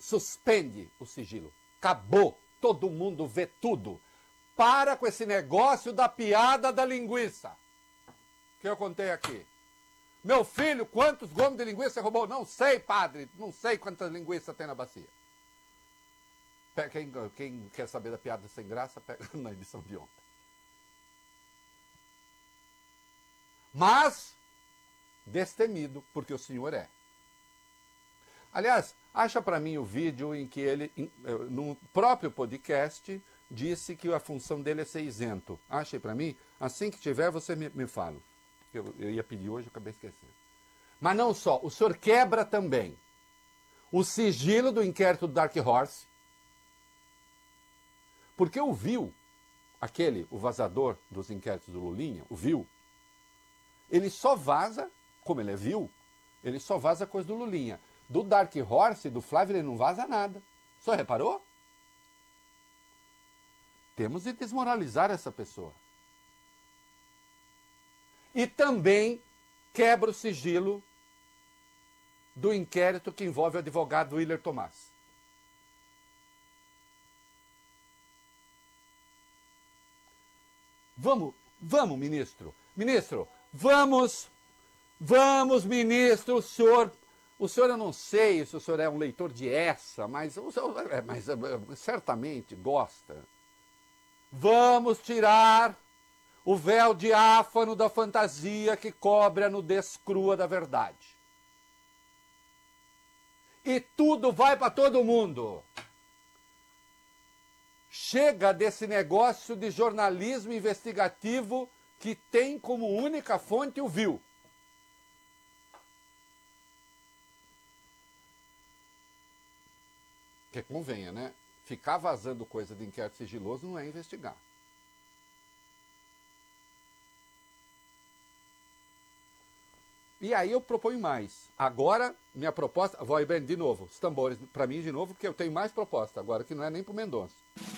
suspende o sigilo. Acabou. Todo mundo vê tudo. Para com esse negócio da piada da linguiça. Que eu contei aqui. Meu filho, quantos gomos de linguiça você roubou? Não sei, padre. Não sei quantas linguiças tem na bacia. Quem quer saber da piada sem graça, pega na edição de ontem. Mas, destemido, porque o senhor é. Aliás, acha para mim o vídeo em que ele, no próprio podcast, disse que a função dele é ser isento. Acha para mim? Assim que tiver, você me fala. Eu ia pedir hoje, eu acabei esquecendo. Mas não só, o senhor quebra também o sigilo do inquérito do Dark Horse, porque o viu, o vazador dos inquéritos do Lulinha, o viu, ele só vaza, como ele é viu, ele só vaza coisa do Lulinha. Do Dark Horse, do Flávio, ele não vaza nada. Só reparou? Temos de desmoralizar essa pessoa. E também quebra o sigilo do inquérito que envolve o advogado Willer Tomás. Vamos, ministro. Ministro, vamos, ministro, o senhor eu não sei se o senhor é um leitor de essa, mas certamente gosta. Vamos tirar o véu diáfano da fantasia que cobre a nudez crua da verdade. E tudo vai para todo mundo. Chega desse negócio de jornalismo investigativo que tem como única fonte o viu. Que convenha, né? Ficar vazando coisa de inquérito sigiloso não é investigar. E aí eu proponho mais. Agora, minha proposta... Vou aí, bem, de novo, os tambores para mim de novo, porque eu tenho mais proposta agora, que não é nem para o Mendonça.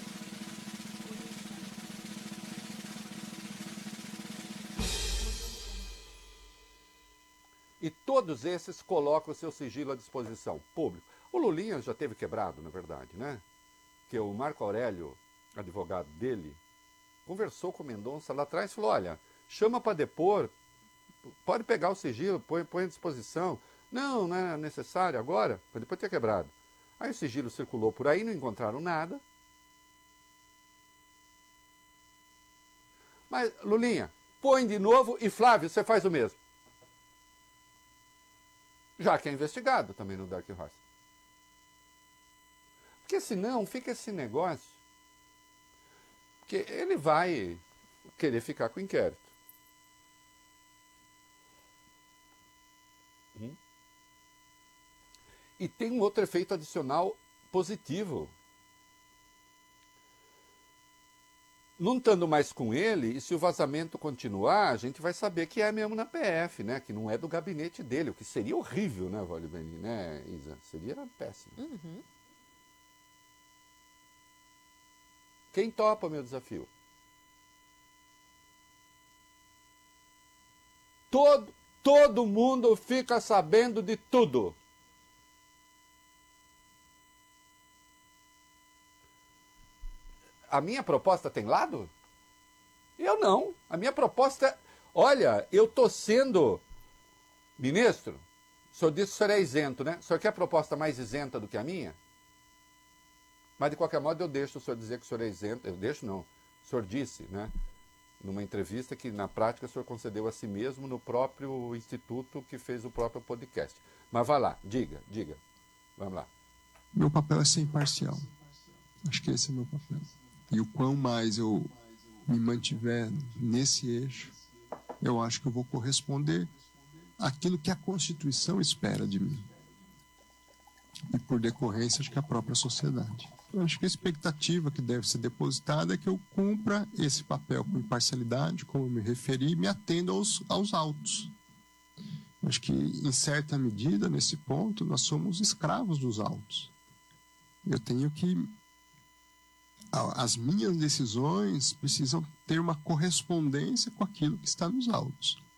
E todos esses colocam o seu sigilo à disposição, público. O Lulinha já teve quebrado, na verdade, né? Que o Marco Aurélio, advogado dele, conversou com o Mendonça lá atrás e falou, olha, chama para depor, pode pegar o sigilo, põe à disposição. Não, não é necessário agora, para depois ter quebrado. Aí o sigilo circulou por aí, não encontraram nada. Mas, Lulinha, põe de novo e Flávio, você faz o mesmo. Já que é investigado também no Dark Horse. Porque senão fica esse negócio que ele vai querer ficar com o inquérito. E tem um outro efeito adicional positivo. Não estando mais com ele, e se o vazamento continuar, a gente vai saber que é mesmo na PF, né? Que não é do gabinete dele, o que seria horrível, né, Vale Beni, né, Isa? Seria péssimo. Uhum. Quem topa o meu desafio? Todo mundo fica sabendo de tudo. A minha proposta tem lado? Eu não. A minha proposta... Olha, eu estou sendo... Ministro, o senhor disse que o senhor é isento, né? O senhor quer proposta mais isenta do que a minha? Mas, de qualquer modo, eu deixo o senhor dizer que o senhor é isento. Eu deixo, não. O senhor disse, né? Numa entrevista que, na prática, o senhor concedeu a si mesmo no próprio instituto que fez o próprio podcast. Mas vá lá, diga. Vamos lá. Meu papel é ser imparcial. Acho que esse é o meu papel. E o quão mais eu me mantiver nesse eixo, eu acho que eu vou corresponder àquilo que a Constituição espera de mim. E, por decorrência, acho que a própria sociedade. Eu acho que a expectativa que deve ser depositada é que eu cumpra esse papel com imparcialidade, como eu me referi, e me atenda aos autos. Acho que, em certa medida, nesse ponto, nós somos escravos dos autos. Eu tenho que... As minhas decisões precisam ter uma correspondência com aquilo que está nos autos.